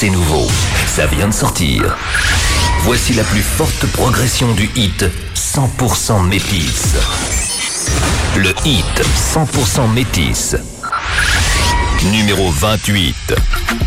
C'est nouveau, ça vient de sortir. Voici la plus forte progression du hit 100% Métis. Le hit 100% Métis. Numéro 28.